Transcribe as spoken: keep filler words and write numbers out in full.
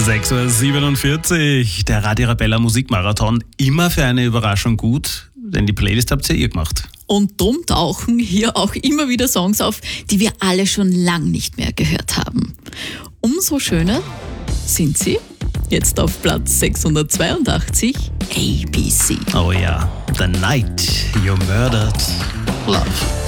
sechs Uhr siebenundvierzig, der Radio Arabella Musikmarathon. Immer für eine Überraschung gut, denn die Playlist habt ja ihr gemacht. Und drum tauchen hier auch immer wieder Songs auf, die wir alle schon lang nicht mehr gehört haben. Umso schöner sind sie jetzt auf Platz sechshundertzweiundachtzig, A B C. Oh ja, The Night You Murdered Love.